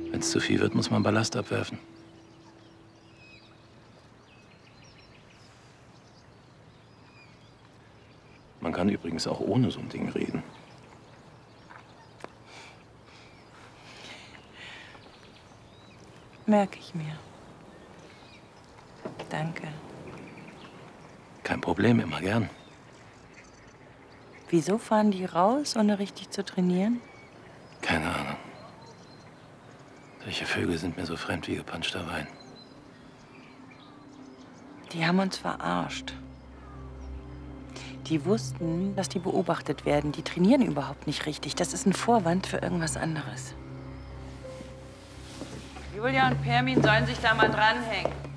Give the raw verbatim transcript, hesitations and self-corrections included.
Wenn es zu viel wird, muss man Ballast abwerfen. Man kann übrigens auch ohne so ein Ding reden. Merke ich mir. Danke. Kein Problem, immer gern. Wieso fahren die raus, ohne richtig zu trainieren? Keine Ahnung. Solche Vögel sind mir so fremd wie gepanschter Wein. Die haben uns verarscht. Die wussten, dass die beobachtet werden. Die trainieren überhaupt nicht richtig. Das ist ein Vorwand für irgendwas anderes. Julia und Permin sollen sich da mal dranhängen.